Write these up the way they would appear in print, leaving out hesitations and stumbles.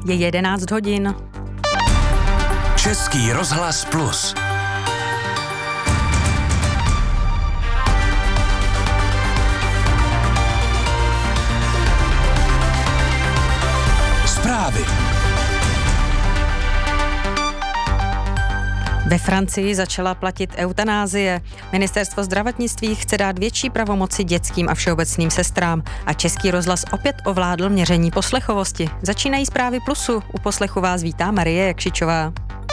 je 11 hodin. Český rozhlas Plus. Zprávy. Ve Francii začala platit eutanázie. Ministerstvo zdravotnictví chce dát větší pravomoci dětským a všeobecným sestrám a Český rozhlas opět ovládl měření poslechovosti. Začínají zprávy Plusu. U poslechu vás vítá Marie Jakšičová.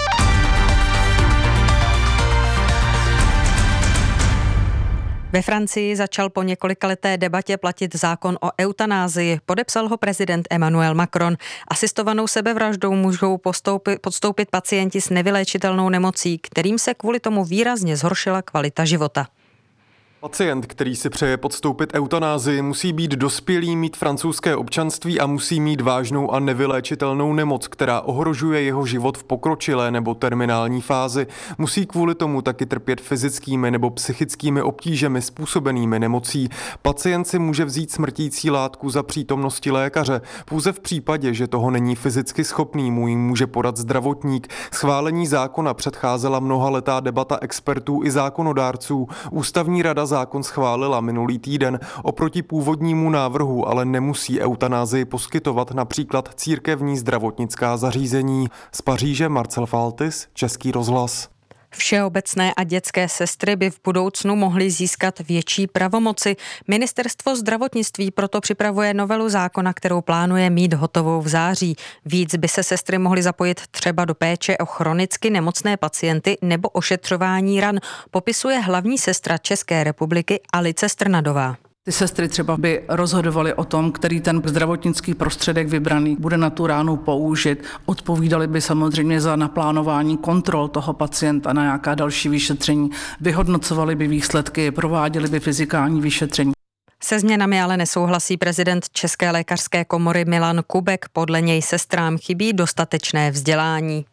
Ve Francii začal po několikaleté debatě platit zákon o eutanázii. Podepsal ho prezident Emmanuel Macron. Asistovanou sebevraždou můžou podstoupit pacienti s nevyléčitelnou nemocí, kterým se kvůli tomu výrazně zhoršila kvalita života. Pacient, který si přeje podstoupit eutanázii, musí být dospělý, mít francouzské občanství a musí mít vážnou a nevyléčitelnou nemoc, která ohrožuje jeho život v pokročilé nebo terminální fázi. Musí kvůli tomu taky trpět fyzickými nebo psychickými obtížemi způsobenými nemocí. Pacient si může vzít smrtící látku za přítomnosti lékaře. Pouze v případě, že toho není fyzicky schopný, mu ji může podat zdravotník. Schválení zákona předcházela mnohaletá debata expertů i zákonodárců. Ústavní rada zákon schválila minulý týden. Oproti původnímu návrhu ale nemusí eutanázii poskytovat například církevní zdravotnická zařízení. Z Paříže Marcel Faltis, Český rozhlas. Všeobecné a dětské sestry by v budoucnu mohly získat větší pravomoci. Ministerstvo zdravotnictví proto připravuje novelu zákona, kterou plánuje mít hotovou v září. Víc by se sestry mohly zapojit třeba do péče o chronicky nemocné pacienty nebo ošetřování ran, popisuje hlavní sestra České republiky Alice Strnadová. Ty sestry třeba by rozhodovaly o tom, který ten zdravotnický prostředek vybraný bude na tu ránu použit. Odpovídali by samozřejmě za naplánování kontrol toho pacienta na nějaká další vyšetření. Vyhodnocovali by výsledky, prováděli by fyzikální vyšetření. Se změnami ale nesouhlasí prezident České lékařské komory Milan Kubek. Podle něj sestrám chybí dostatečné vzdělání.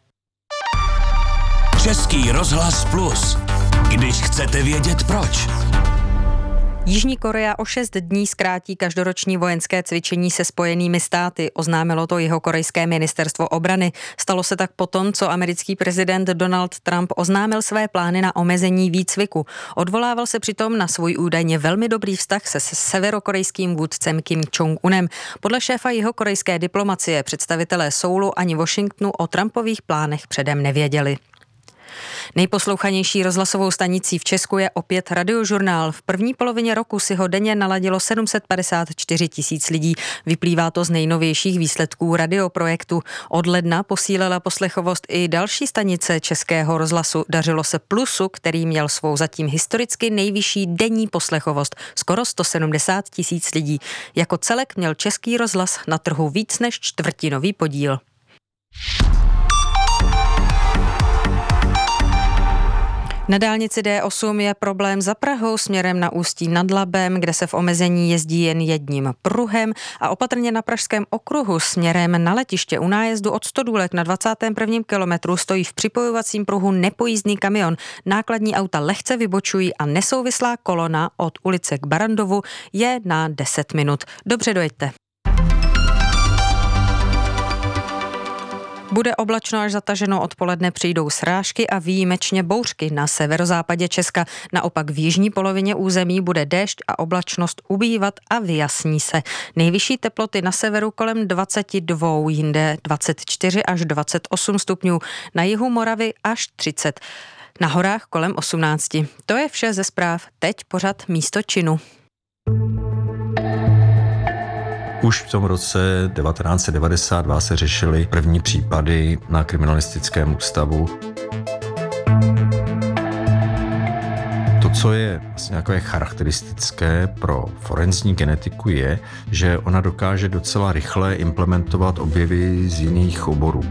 Český rozhlas Plus. Když chcete vědět proč. Jižní Korea o 6 dní zkrátí každoroční vojenské cvičení se Spojenými státy, oznámilo to jihokorejské ministerstvo obrany. Stalo se tak potom, co americký prezident Donald Trump oznámil své plány na omezení výcviku. Odvolával se přitom na svůj údajně velmi dobrý vztah se severokorejským vůdcem Kim Jong-unem. Podle šéfa jihokorejské diplomacie představitelé Soulu ani Washingtonu o Trumpových plánech předem nevěděli. Nejposlouchanější rozhlasovou stanicí v Česku je opět Radiožurnál. V první polovině roku si ho denně naladilo 754 000 lidí. Vyplývá to z nejnovějších výsledků radioprojektu. Od ledna posílila poslechovost i další stanice Českého rozhlasu. Dařilo se Plusu, který měl svou zatím historicky nejvyšší denní poslechovost. Skoro 170 000 lidí. Jako celek měl Český rozhlas na trhu víc než čtvrtinový podíl. Na dálnici D8 je problém za Prahou směrem na Ústí nad Labem, kde se v omezení jezdí jen jedním pruhem, a opatrně na Pražském okruhu směrem na letiště u nájezdu od Stodůlek na 21. kilometru stojí v připojovacím pruhu nepojízdný kamion. Nákladní auta lehce vybočují a nesouvislá kolona od ulice k Barandovu je na 10 minut. Dobře dojeďte. Bude oblačno až zataženo, odpoledne přijdou srážky a výjimečně bouřky na severozápadě Česka. Naopak v jižní polovině území bude déšť a oblačnost ubývat a vyjasní se. Nejvyšší teploty na severu kolem 22, jinde 24 až 28 stupňů, na jihu Moravy až 30. Na horách kolem 18. To je vše ze zpráv. Teď pořad Místo činu. Už v tom roce 1992 se řešily první případy na kriminalistickém ústavu. To, co je vlastně takové charakteristické pro forenzní genetiku, je, že ona dokáže docela rychle implementovat objevy z jiných oborů.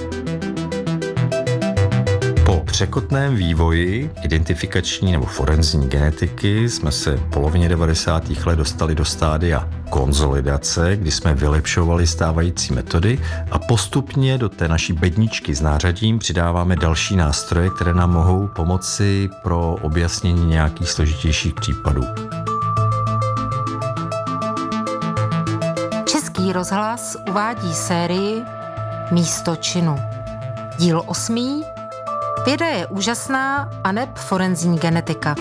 Po překotném vývoji identifikační nebo forenzní genetiky jsme se v polovině 90. let dostali do stádia konsolidace, kdy jsme vylepšovali stávající metody a postupně do té naší bedničky s nářadím přidáváme další nástroje, které nám mohou pomoci pro objasnění nějakých složitějších případů. Český rozhlas uvádí sérii Místo činu. Díl 8. Věda je úžasná aneb forenzní genetika.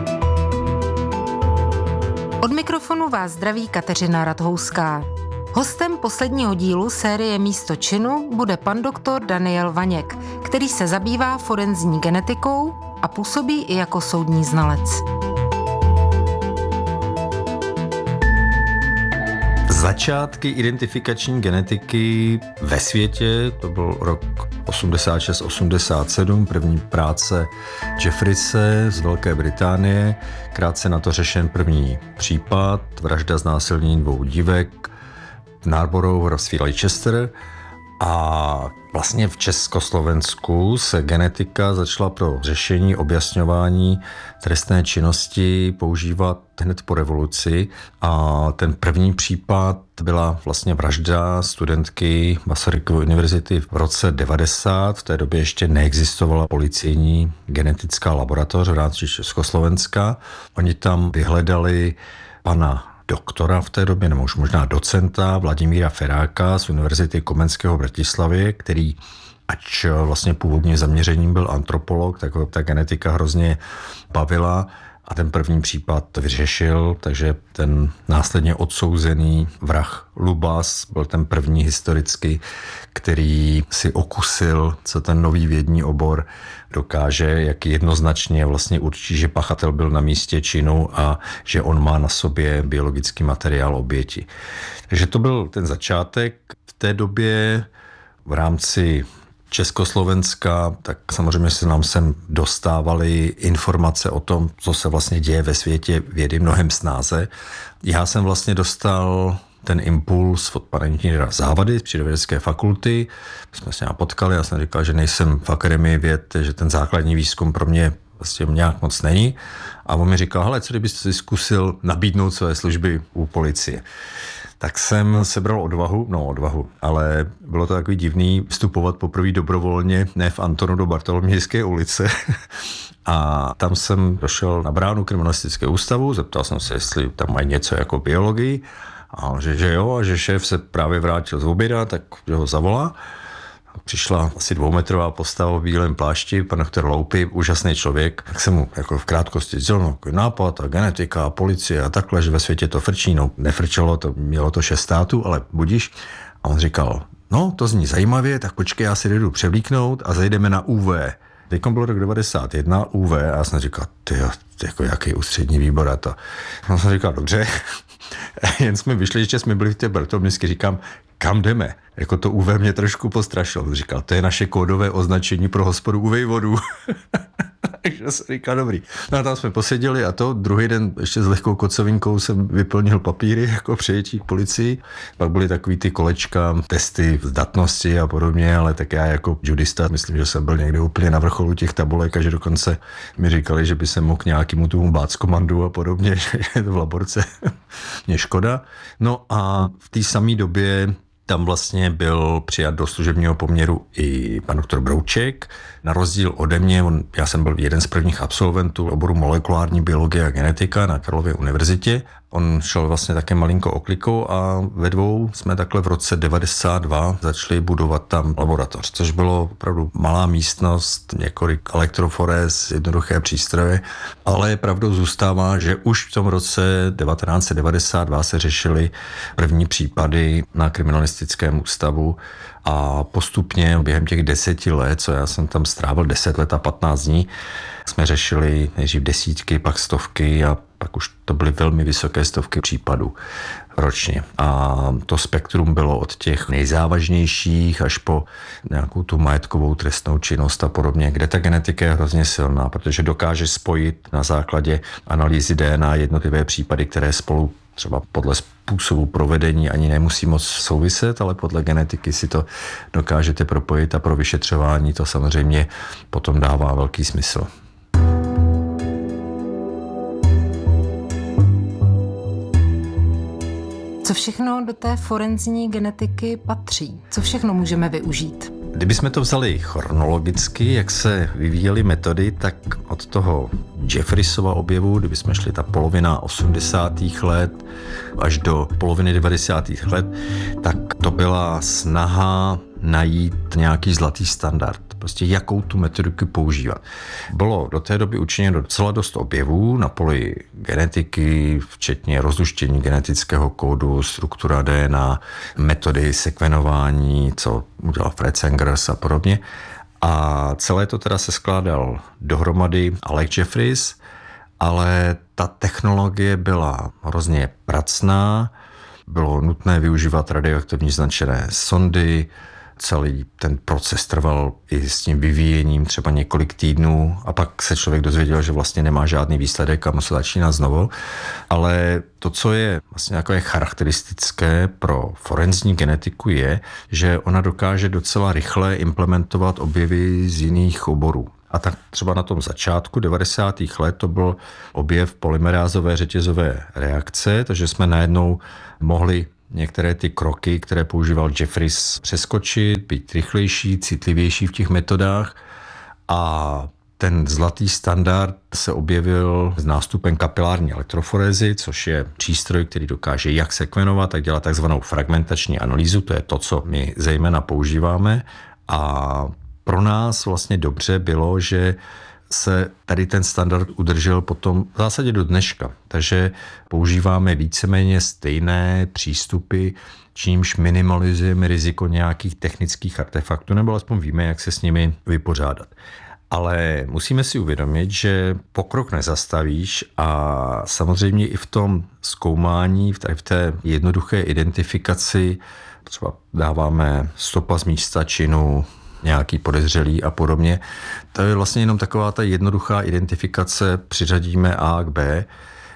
Od mikrofonu vás zdraví Kateřina Radhouská. Hostem posledního dílu série Místo činu bude pan doktor Daniel Vaněk, který se zabývá forenzní genetikou a působí i jako soudní znalec. Začátky identifikační genetiky ve světě, to byl rok 86-87, první práce Jeffrise z Velké Británie, krátce na to řešen první případ, vražda znásilnění 2 dívek v Narborough v hrabství Leicester. A vlastně v Československu se genetika začala pro řešení, objasňování trestné činnosti používat hned po revoluci. A ten první případ byla vlastně vražda studentky Masarykovy univerzity v roce 90. V té době ještě neexistovala policejní genetická laboratoř v rámci Československa. Oni tam vyhledali pana doktora v té době, nebo už možná docenta Vladimíra Feráka z Univerzity Komenského v Bratislavě, který, ač vlastně původně zaměřením byl antropolog, tak ho ta genetika hrozně bavila a ten první případ vyřešil, takže ten následně odsouzený vrah Lubas byl ten první historicky, který si okusil, co ten nový vědní obor dokáže, jak jednoznačně vlastně určí, že pachatel byl na místě činu a že on má na sobě biologický materiál oběti. Takže to byl ten začátek. V té době v rámci Československa, tak samozřejmě se nám sem dostávaly informace o tom, co se vlastně děje ve světě vědy mnohem snáze. Já jsem vlastně dostal ten impuls od pana inženýra Závady z Přírodovědecké fakulty. My jsme se nějak potkali, já jsem říkal, že nejsem v akademii věd, že ten základní výzkum pro mě vlastně nějak moc není. A on mi říkal, hele, co kdybyste si zkusil nabídnout své služby u policie. Tak jsem sebral odvahu, ale bylo to takový divný vstupovat poprvé dobrovolně, ne v Antonu do Bartolomějské ulice. A tam jsem došel na bránu kriminalistického ústavu, zeptal jsem se, jestli tam mají něco jako biologii. A že jo, a že šéf se právě vrátil z oběda, tak že ho zavolá. Přišla asi 2metrová postava v bílém plášti, pan doktor Loupy, úžasný člověk. Tak jsem mu jako v krátkosti sdělil nápad a genetika a policie a takhle, že ve světě to frčí. No, nefrčelo, to mělo to 6 států, ale budiš. A on říkal, no, to zní zajímavě, tak počkej, já si jdu převlíknout a zajdeme na UV. Teďkom byl rok 91, UV, a já jsem říkal, tyjo, jako jaký ústřední výbor a to. A jsem říkal, dobře. Jen jsme vyšli, ještě jsme byli v té Bartolomějské, říkám, kam jdeme? Jako to UV mě trošku postrašilo. Říkal, to je naše kódové označení pro hospodu UV vodu. Takže jsem říkal, dobrý. No a tam jsme poseděli a to druhý den ještě s lehkou kocovinkou jsem vyplnil papíry jako přijetí k policii. Pak byly takový ty kolečka, testy zdatnosti a podobně, ale tak já jako judista myslím, že jsem byl někde úplně na vrcholu těch tabulek a že dokonce mi říkali, že by se mohl nějakému tomu báckomandu a podobně, že je to v laborce. Mě škoda. No a v té samé době tam vlastně byl přijat do služebního poměru i pan doktor Brouček. Na rozdíl ode mě, já jsem byl jeden z prvních absolventů oboru molekulární biologie a genetika na Karlově univerzitě. On šel vlastně také malinko oklikou a ve dvou jsme takhle v roce 92 začali budovat tam laboratoř, což bylo opravdu malá místnost, několik elektroforés, jednoduché přístroje, ale pravdou zůstává, že už v tom roce 1992 se řešily první případy na kriminalistickém ústavu a postupně během těch 10 let, co já jsem tam strávil 10 let a 15 dní, jsme řešili nejdřív desítky, pak stovky a pak už to byly velmi vysoké stovky případů ročně. A to spektrum bylo od těch nejzávažnějších až po nějakou tu majetkovou trestnou činnost a podobně, kde ta genetika je hrozně silná, protože dokáže spojit na základě analýzy DNA jednotlivé případy, které spolu třeba podle způsobu provedení ani nemusí moc souviset, ale podle genetiky si to dokážete propojit a pro vyšetřování to samozřejmě potom dává velký smysl. Co všechno do té forenzní genetiky patří? Co všechno můžeme využít? Kdybychom to vzali chronologicky, jak se vyvíjely metody, tak od toho Jeffreysova objevu, kdybychom šli ta polovina 80. let až do poloviny 90. let, tak to byla snaha najít nějaký zlatý standard. Prostě jakou tu metodiku používat. Bylo do té doby učiněno docela dost objevů na poli genetiky, včetně rozluštění genetického kódu, struktura DNA, metody sekvenování, co udělal Fred Sengers a podobně. A celé to teda se skládal dohromady Alec Jeffreys, ale ta technologie byla hrozně pracná, bylo nutné využívat radioaktivní značené sondy, celý ten proces trval i s tím vyvíjením třeba několik týdnů a pak se člověk dozvěděl, že vlastně nemá žádný výsledek a musí začínat znovu. Ale to, co je vlastně takové charakteristické pro forenzní genetiku je, že ona dokáže docela rychle implementovat objevy z jiných oborů. A tak třeba na tom začátku 90. let to byl objev polymerázové řetězové reakce, takže jsme najednou mohli některé ty kroky, které používal Jeffreys, přeskočit, být rychlejší, citlivější v těch metodách a ten zlatý standard se objevil s nástupem kapilární elektroforézy, což je přístroj, který dokáže jak sekvenovat, tak dělat takzvanou fragmentační analýzu, to je to, co my zejména používáme a pro nás vlastně dobře bylo, že se tady ten standard udržel potom v zásadě do dneška. Takže používáme víceméně stejné přístupy, čímž minimalizujeme riziko nějakých technických artefaktů, nebo alespoň víme, jak se s nimi vypořádat. Ale musíme si uvědomit, že pokrok nezastavíš a samozřejmě i v tom zkoumání, v té jednoduché identifikaci, třeba dáváme stopa z místa činu, nějaký podezřelý a podobně. To je vlastně jenom taková ta jednoduchá identifikace, přiřadíme A k B,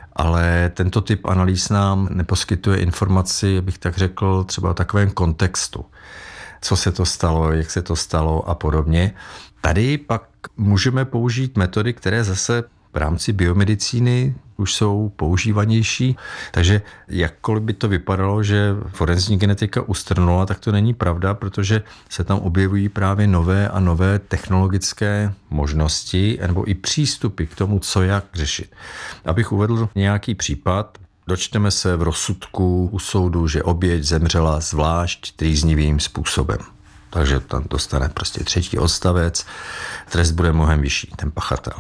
ale tento typ analýz nám neposkytuje informaci, bych tak řekl, třeba o takovém kontextu. Co se to stalo, jak se to stalo a podobně. Tady pak můžeme použít metody, které zase v rámci biomedicíny už jsou používanější, takže jakkoliv by to vypadalo, že forenzní genetika ustrnula, tak to není pravda, protože se tam objevují právě nové a nové technologické možnosti nebo i přístupy k tomu, co jak řešit. Abych uvedl nějaký případ, dočteme se v rozsudku u soudu, že oběť zemřela zvlášť trýznivým způsobem. Takže tam dostane prostě 3. odstavec, trest bude mnohem vyšší, ten pachatel.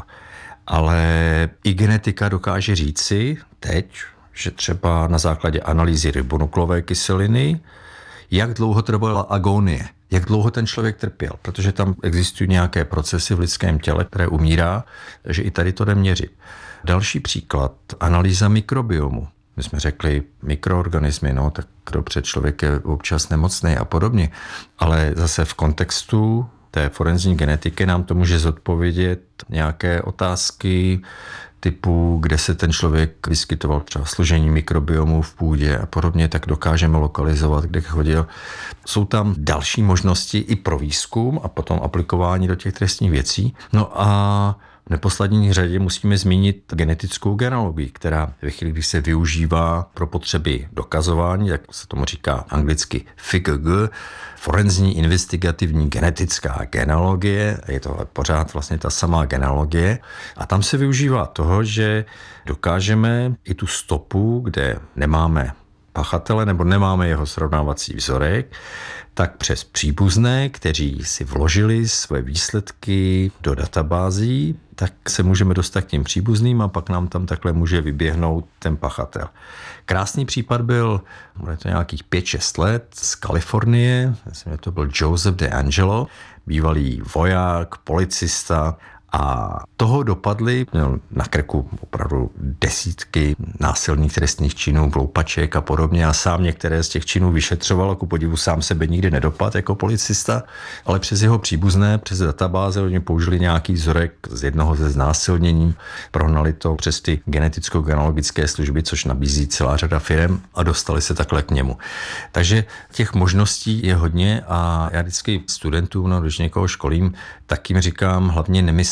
Ale i genetika dokáže říci teď, že třeba na základě analýzy ribonuklové kyseliny, jak dlouho trvala agonie, jak dlouho ten člověk trpěl, protože tam existují nějaké procesy v lidském těle, které umírá, takže i tady to jde měřit. Další příklad, analýza mikrobiomu. My jsme řekli mikroorganismy, no tak dobře, člověk je občas nemocný a podobně, ale zase v kontextu té forenzní genetiky nám to může zodpovědět nějaké otázky typu, kde se ten člověk vyskytoval, třeba složení mikrobiomu v půdě a podobně, tak dokážeme lokalizovat, kde chodil. Jsou tam další možnosti i pro výzkum a potom aplikování do těch trestních věcí. No a v neposlední řadě musíme zmínit genetickou genealogii, která ve chvíli, když se využívá pro potřeby dokazování, jak se tomu říká anglicky FIGG, forenzní investigativní genetická genealogie, je to pořád vlastně ta samá genealogie, a tam se využívá toho, že dokážeme i tu stopu, kde nemáme pachatele nebo nemáme jeho srovnávací vzorek, tak přes příbuzné, kteří si vložili své výsledky do databází, tak se můžeme dostat k těm příbuzným a pak nám tam takhle může vyběhnout ten pachatel. Krásný případ byl, bude to nějakých 5-6 let, z Kalifornie, myslím, že to byl Joseph DeAngelo, bývalý voják, policista, a toho dopadly, měl na krku opravdu desítky násilných trestných činů, loupaček a podobně a sám některé z těch činů vyšetřoval, ku podivu sám sebe nikdy nedopadl jako policista, ale přes jeho příbuzné, přes databáze, oni použili nějaký vzorek z jednoho ze znásilnění, prohnali to přes ty geneticko-genealogické služby, což nabízí celá řada firem a dostali se takhle k němu. Takže těch možností je hodně a já vždycky studentům, když někoho školím, tak jim říkám hlavně nemyslet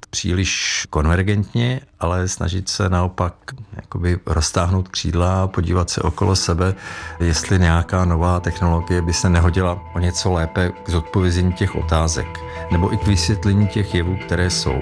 příliš konvergentně, ale snažit se naopak jakoby roztáhnout křídla a podívat se okolo sebe, jestli nějaká nová technologie by se nehodila o něco lépe k zodpovězení těch otázek nebo i k vysvětlení těch jevů, které jsou.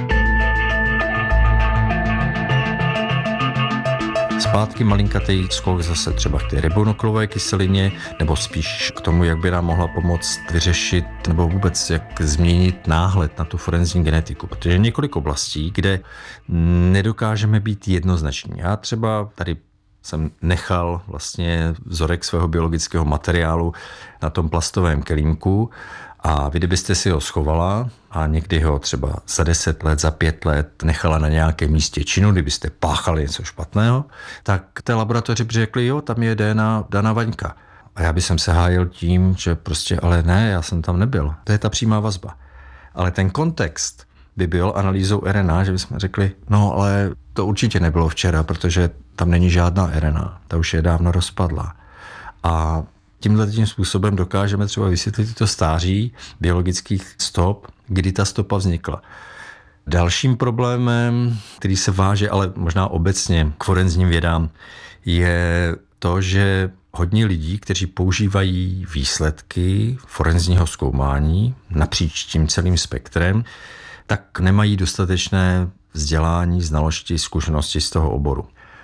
Zpátky malinkatej skok zase třeba k té ribonuklové kyselině, nebo spíš k tomu, jak by nám mohla pomoct vyřešit, nebo vůbec jak změnit náhled na tu forenzní genetiku. Protože je několik oblastí, kde nedokážeme být jednoznační. Já třeba tady jsem nechal vlastně vzorek svého biologického materiálu na tom plastovém kelímku a vy, kdybyste si ho schovala a někdy ho třeba za 10 let, za 5 let nechala na nějakém místě činu, kdybyste páchali něco špatného, tak té laboratoři by řekli, jo, tam je DNA Dana Vaňka. A já bych se hájil tím, že prostě, ale ne, já jsem tam nebyl. To je ta přímá vazba. Ale ten kontext by byl analýzou RNA, že bychom řekli, no ale to určitě nebylo včera, protože tam není žádná RNA, ta už je dávno rozpadla. A tímhletím způsobem dokážeme třeba vysvětlit to stáří biologických stop, kdy ta stopa vznikla. Dalším problémem, který se váže, ale možná obecně k forenzním vědám, je to, že hodně lidí, kteří používají výsledky forenzního zkoumání napříč tím celým spektrem, tak nemají dostatečné vzdělání, znalosti, zkušenosti z toho oboru.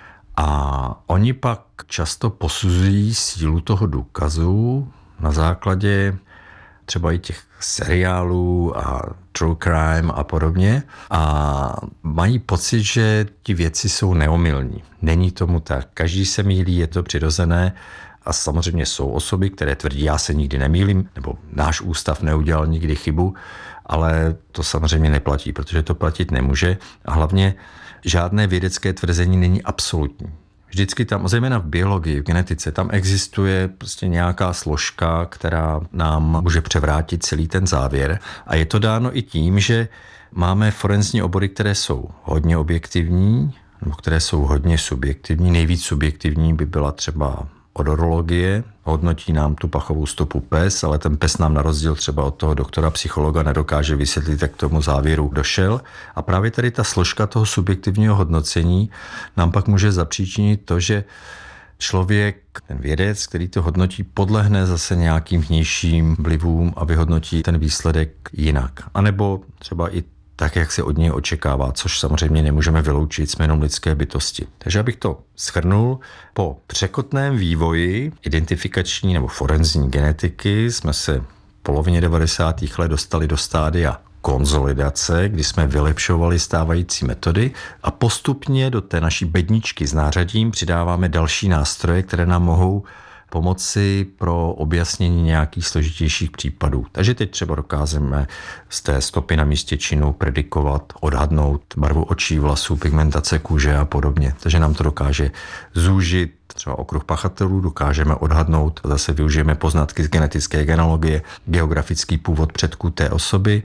A oni pak často posuzují sílu toho důkazu na základě třeba i těch seriálů a true crime a podobně a mají pocit, že ti věci jsou neomylní. Není tomu tak. Každý se mýlí, je to přirozené a samozřejmě jsou osoby, které tvrdí, já se nikdy nemýlím, nebo náš ústav neudělal nikdy chybu, ale to samozřejmě neplatí, protože to platit nemůže a hlavně žádné vědecké tvrzení není absolutní. Vždycky tam, zejména v biologii, v genetice, tam existuje prostě nějaká složka, která nám může převrátit celý ten závěr. A je to dáno i tím, že máme forenzní obory, které jsou hodně objektivní, nebo které jsou hodně subjektivní. Nejvíc subjektivní by byla třeba odorologie, hodnotí nám tu pachovou stopu pes, ale ten pes nám na rozdíl třeba od toho doktora psychologa nedokáže vysvětlit, jak k tomu závěru došel. A právě tady ta složka toho subjektivního hodnocení nám pak může zapříčinit to, že člověk, ten vědec, který to hodnotí, podlehne zase nějakým vnějším vlivům a vyhodnotí ten výsledek jinak. A nebo třeba i tak, jak se od něj očekává, což samozřejmě nemůžeme vyloučit, jsme jenom lidské bytosti. Takže abych to shrnul, po překotném vývoji identifikační nebo forenzní genetiky jsme se v polovině 90. let dostali do stádia konzolidace, kdy jsme vylepšovali stávající metody a postupně do té naší bedničky s nářadím přidáváme další nástroje, které nám mohou pomoci pro objasnění nějakých složitějších případů. Takže teď třeba dokážeme z té stopy na místě činu predikovat, odhadnout barvu očí, vlasů, pigmentace kůže a podobně. Takže nám to dokáže zúžit třeba okruh pachatelů, dokážeme odhadnout, zase využijeme poznatky z genetické genealogie, geografický původ předků té osoby.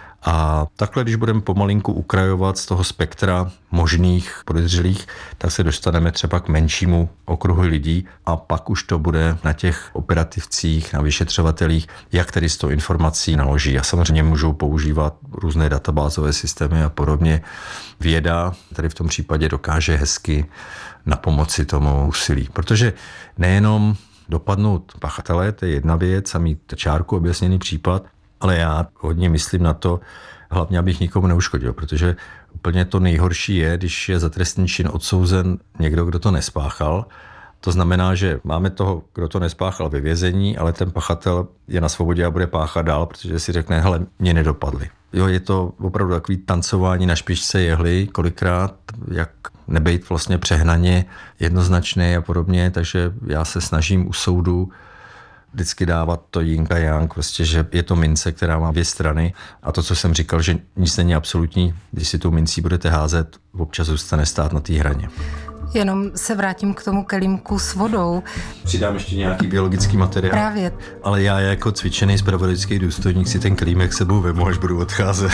A takhle, když budeme pomalinku ukrajovat z toho spektra možných podezřelých, tak se dostaneme třeba k menšímu okruhu lidí a pak už to bude na těch operativcích, na vyšetřovatelích, jak tedy s tou informací naloží. A samozřejmě můžou používat různé databázové systémy a podobně. Věda tady v tom případě dokáže hezky na pomoci tomu úsilí. Protože nejenom dopadnout pachatele, to je jedna věc a mít čárku objasněný případ, ale já hodně myslím na to, hlavně abych nikomu neuškodil, protože úplně to nejhorší je, když je za trestný čin odsouzen někdo, kdo to nespáchal. To znamená, že máme toho, kdo to nespáchal ve vězení, ale ten pachatel je na svobodě a bude páchat dál, protože si řekne, hele, mě nedopadli. Jo, je to opravdu takový tancování na špičce jehly, kolikrát, jak nebejt vlastně přehnaně jednoznačný a podobně, takže já se snažím u soudu vždycky dávat to yin a yang, prostě, že je to mince, která má 2 strany a to, co jsem říkal, že nic není absolutní, když si tou mincí budete házet, občas zůstane stát na té hraně. Jenom se vrátím k tomu kelímku s vodou. Přidám ještě nějaký biologický materiál. Právě. Ale já jako cvičený zpravodajský důstojník si ten kelímek sebou vemu, až budu odcházet.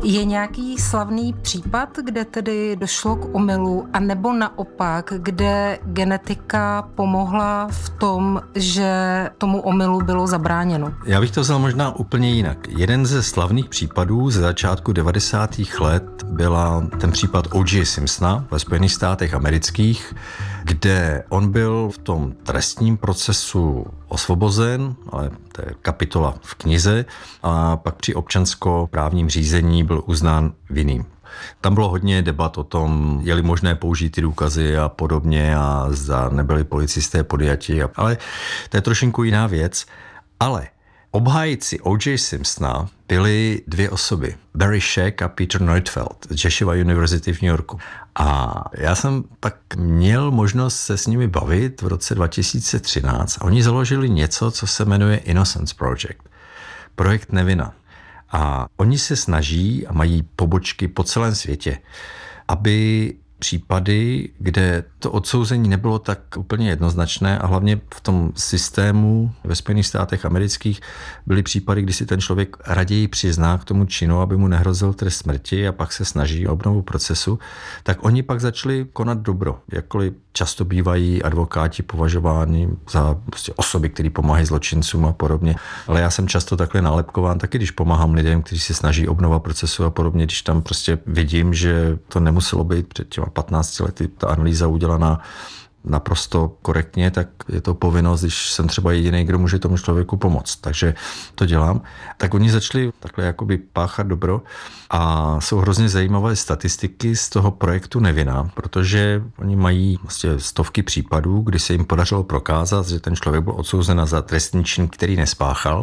Je nějaký slavný případ, kde tedy došlo k omylu, anebo naopak, kde genetika pomohla v tom, že tomu omylu bylo zabráněno? Já bych to vzal možná úplně jinak. Jeden ze slavných případů ze začátku 90. let byla ten případ O.J. Simpsona ve Spojených státech amerických, kde on byl v tom trestním procesu osvobozen, ale to je kapitola v knize, a pak při občanskoprávním řízení byl uznán vinným. Tam bylo hodně debat o tom, je-li možné použít ty důkazy a podobně a zda nebyli policisté podjati, ale to je trošinku jiná věc. Ale obhájci O.J. Simpsona byly dvě osoby, Barry Scheck a Peter Neufeld z Yeshiva University v New Yorku. A já jsem pak měl možnost se s nimi bavit v roce 2013 a oni založili něco, co se jmenuje Innocence Project. Projekt Nevina. A oni se snaží a mají pobočky po celém světě, aby případy, kde to odsouzení nebylo tak úplně jednoznačné a hlavně v tom systému ve Spojených státech amerických byly případy, kdy si ten člověk raději přizná k tomu činu, aby mu nehrozil trest smrti a pak se snaží o obnovu procesu, tak oni pak začali konat dobro. Jakkoliv často bývají advokáti považováni za prostě osoby, které pomáhají zločincům a podobně. Ale já jsem často takhle nálepkován taky, když pomáhám lidem, kteří se snaží obnova procesu a podobně, když tam prostě vidím, že to nemuselo být před těma 15 lety ta analýza udělaná naprosto korektně, tak je to povinnost, když jsem třeba jediný, kdo může tomu člověku pomoct. Takže to dělám. Tak oni začali takhle jakoby páchat dobro a jsou hrozně zajímavé statistiky z toho projektu Nevina, protože oni mají vlastně stovky případů, kdy se jim podařilo prokázat, že ten člověk byl odsouzen za trestný čin, který nespáchal,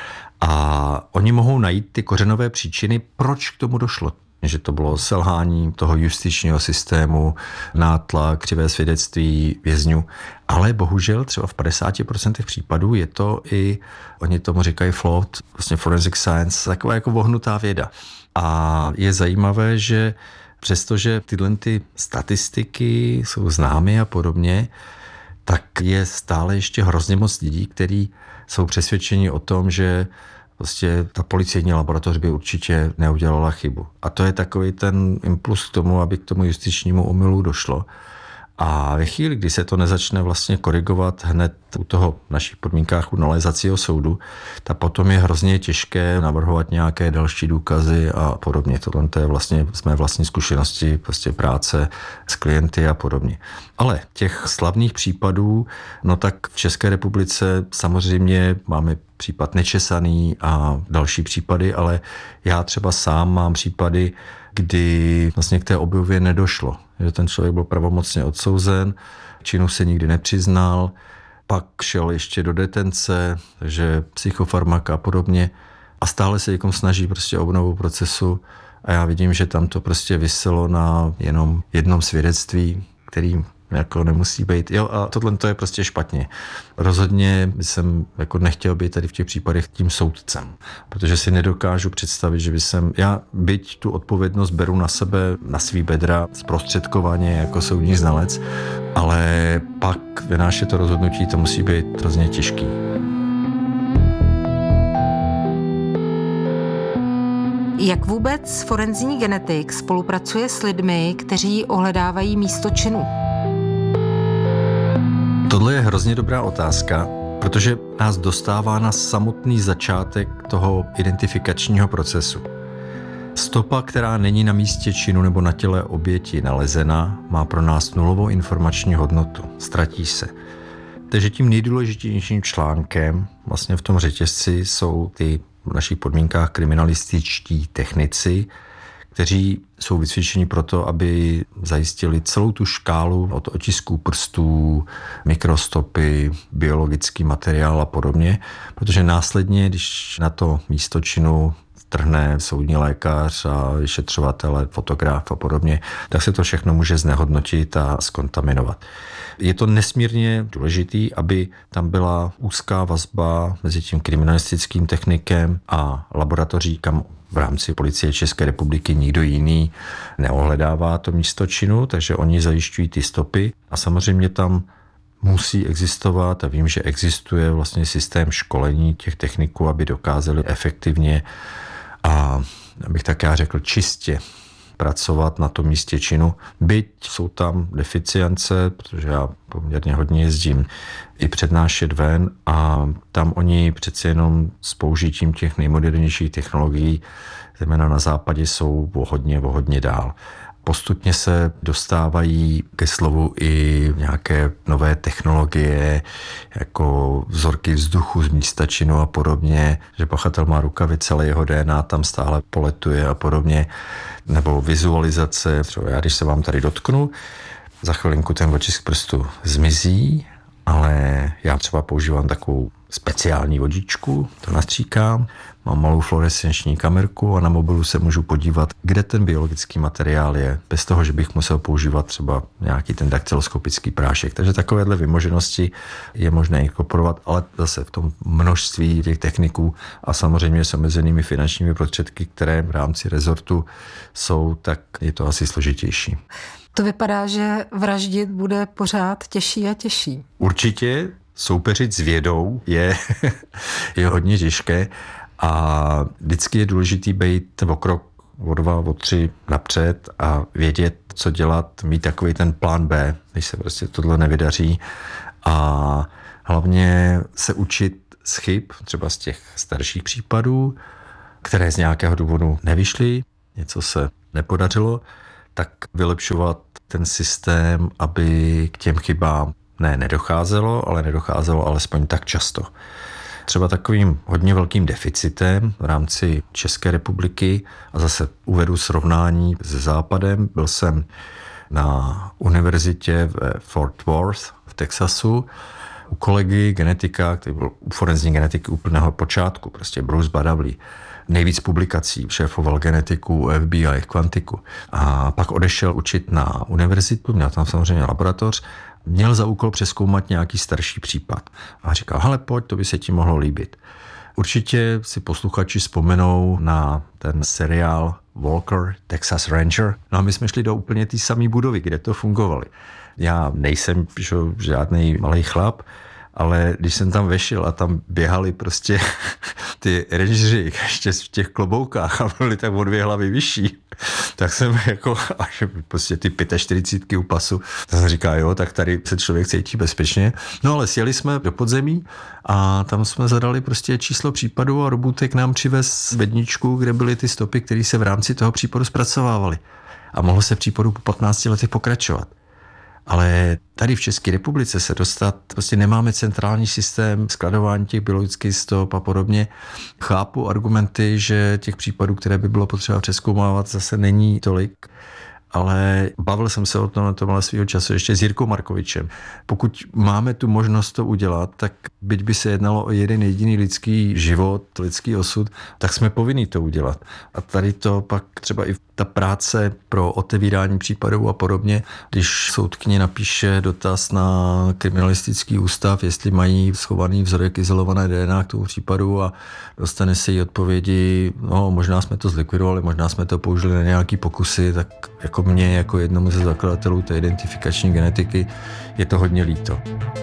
a oni mohou najít ty kořenové příčiny, proč k tomu došlo. Že to bylo selhání toho justičního systému, nátlak, křivé svědectví vězňů. Ale bohužel třeba v 50% případů je to i, oni tomu říkají flawed, vlastně forensic science, taková jako vohnutá věda. A je zajímavé, že přestože tyhle ty statistiky jsou známy a podobně, tak je stále ještě hrozně moc lidí, kteří jsou přesvědčeni o tom, že prostě ta policejní laboratoř by určitě neudělala chybu. A to je takový ten impuls k tomu, aby k tomu justičnímu omylu došlo. A ve chvíli, kdy se to nezačne vlastně korigovat hned u toho v našich podmínkách u nalézacího soudu, tak potom je hrozně těžké navrhovat nějaké další důkazy a podobně. Tohle je vlastně z mé vlastní zkušenosti, prostě práce s klienty a podobně. Ale těch slavných případů, no tak v České republice samozřejmě máme případ Nečesaný a další případy, ale já třeba sám mám případy, kdy vlastně k té obnově nedošlo. Že ten člověk byl pravomocně odsouzen, činu se nikdy nepřiznal, pak šel ještě do detence, takže psychofarmaka a podobně a stále se někom snaží prostě obnovu procesu a já vidím, že tam to prostě viselo na jenom jednom svědectví, který jako nemusí být. Jo, a tohle to je prostě špatně. Rozhodně jsem jako nechtěl být tady v těch případech tím soudcem, protože si nedokážu představit, že já byť tu odpovědnost beru na sebe, na svý bedra zprostředkovaně jako soudní znalec, ale pak vynášet to rozhodnutí, to musí být hrozně těžký. Jak vůbec forenzní genetik spolupracuje s lidmi, kteří ohledávají místo činu? Tohle je hrozně dobrá otázka, protože nás dostává na samotný začátek toho identifikačního procesu. Stopa, která není na místě činu nebo na těle oběti nalezena, má pro nás nulovou informační hodnotu. Ztratí se. Takže tím nejdůležitějším článkem vlastně v tom řetězci jsou ty v našich podmínkách kriminalističtí technici, kteří jsou vycvičeni proto, aby zajistili celou tu škálu od otisků prstů, mikrostopy, biologický materiál a podobně, protože následně, když na to místo činu trhne soudní lékař a vyšetřovatel, fotograf a podobně, tak se to všechno může znehodnotit a zkontaminovat. Je to nesmírně důležitý, aby tam byla úzká vazba mezi tím kriminalistickým technikem a laboratoří, kam v rámci Policie České republiky nikdo jiný neohledává to místo činu, takže oni zajišťují ty stopy a samozřejmě tam musí existovat a vím, že existuje vlastně systém školení těch techniků, aby dokázali efektivně a abych tak já řekl čistě pracovat na tom místě činu. Byť jsou tam deficience, protože já poměrně hodně jezdím i přednášet ven a tam oni přeci jenom s použitím těch nejmodernějších technologií, zejména na západě, jsou o hodně dál. Postupně se dostávají ke slovu i nějaké nové technologie, jako vzorky vzduchu z místa činu a podobně, že pachatel má rukavice, ale jeho DNA tam stále poletuje a podobně, nebo vizualizace. Třeba já, když se vám tady dotknu, za chvilinku ten otisk prstu zmizí, ale já třeba používám takovou speciální vodičku, to nastříkám, mám malou fluorescenční kamerku a na mobilu se můžu podívat, kde ten biologický materiál je, bez toho, že bych musel používat třeba nějaký ten daktyloskopický prášek. Takže takovéhle vymoženosti je možné inkorporovat, ale zase v tom množství těch techniků a samozřejmě s omezenými finančními prostředky, které v rámci rezortu jsou, tak je to asi složitější. To vypadá, že vraždit bude pořád těžší a těžší. Určitě soupeřit s vědou je hodně těžké a vždycky je důležitý být o krok, o 2, o 3 napřed a vědět, co dělat, mít takový ten plán B, když se prostě tohle nevydaří a hlavně se učit z chyb, třeba z těch starších případů, které z nějakého důvodu nevyšly, něco se nepodařilo, tak vylepšovat ten systém, aby k těm chybám nedocházelo, ale nedocházelo alespoň tak často. Třeba takovým hodně velkým deficitem v rámci České republiky, a zase uvedu srovnání se Západem, byl jsem na univerzitě ve Fort Worth v Texasu u kolegy genetika, který byl u forenzní genetiky úplného počátku, prostě Bruce Badavley. Nejvíc publikací, šéfoval genetiku FBI, kvantiku. A pak odešel učit na univerzitu, měl tam samozřejmě laboratoř, měl za úkol přezkoumat nějaký starší případ. A říkal, hele, pojď, to by se ti mohlo líbit. Určitě si posluchači vzpomenou na ten seriál Walker, Texas Ranger. No a my jsme šli do úplně té samé budovy, kde to fungovalo. Já nejsem žádný malý chlap, ale když jsem tam vešel a tam běhali prostě ty rangeři ještě v těch kloboukách a byli tak o 2 hlavy vyšší, tak jsem jako, až prostě ty 45 u pasu, tak jsem říkal, jo, tak tady se člověk cítí bezpečně. No ale sjeli jsme do podzemí a tam jsme zadali prostě číslo případu a robůtek nám přivez bedničku, kde byly ty stopy, které se v rámci toho případu zpracovávaly. A mohlo se v případu po 15 letech pokračovat. Ale tady v České republice se dostat, prostě nemáme centrální systém skladování těch biologických stop a podobně. Chápu argumenty, že těch případů, které by bylo potřeba přezkoumávat, zase není tolik. Ale bavil jsem se o tom na tomhle svýho času ještě s Jirkou Markovičem. Pokud máme tu možnost to udělat, tak byť by se jednalo o jeden jediný lidský život, lidský osud, tak jsme povinni to udělat. A tady to pak třeba i ta práce pro otevírání případů a podobně, když soudkyně napíše dotaz na kriminalistický ústav, jestli mají schovaný vzorek izolované DNA k tomu případu a dostane se jí odpovědi, no možná jsme to zlikvidovali, možná jsme to použili na nějaký pokusy, tak jako mě, jako jednomu ze zakladatelů té identifikační genetiky, je to hodně líto.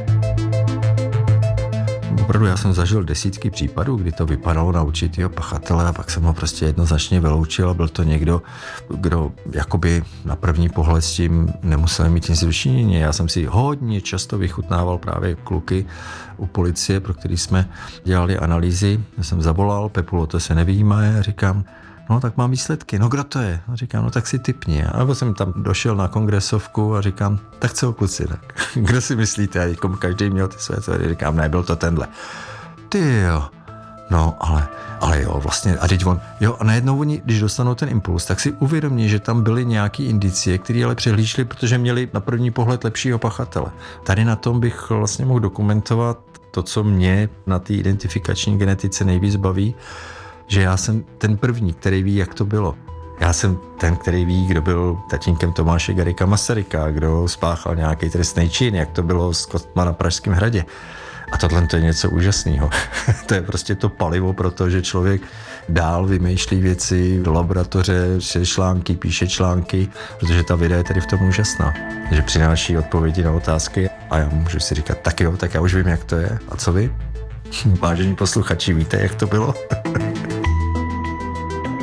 Opravdu já jsem zažil desítky případů, kdy to vypadalo na určitýho pachatele a pak jsem ho prostě jednoznačně vyloučil a byl to někdo, kdo jakoby na první pohled s tím nemusel mít nic dočinění. Já jsem si hodně často vychutnával právě kluky u policie, pro který jsme dělali analýzy. Já jsem zavolal, Pepulo, to se nevyjímá, a říkám, no tak mám výsledky, no kdo to je? A říkám, no tak si tipni. A nebo jsem tam došel na kongresovku a říkám, tak co kluci, tak kdo si myslíte? A každý měl ty své teorie, říkám, ne, byl to tenhle. Ty jo, no ale jo, vlastně, a teď on, jo, a najednou oni, když dostanou ten impuls, tak si uvědomí, že tam byly nějaký indicie, které ale přehlíželi, protože měli na první pohled lepšího pachatele. Tady na tom bych vlastně mohl dokumentovat to, co mě na té identifikační genetice nejvíc baví, že já jsem ten první, který ví, jak to bylo. Já jsem ten, který ví, kdo byl tatínkem Tomáše Garrigua Masaryka, kdo spáchal nějaký trestný čin, jak to bylo s Kostma na Pražském hradě. A tohle to je něco úžasného. To je prostě to palivo pro to, že člověk dál vymýšlí věci do laboratoře, články, píše články, protože ta věda je tady v tom úžasná. Že přináší odpovědi na otázky a já můžu si říkat, tak jo, tak já už vím, jak to je. A co vy? Vážení posluchači, víte, jak to bylo?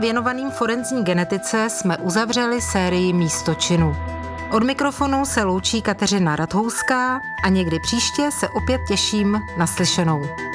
věnovaným forenzní genetice jsme uzavřeli sérii Místo činu. Od mikrofonu se loučí Kateřina Rathouská a někdy příště se opět těším na slyšenou.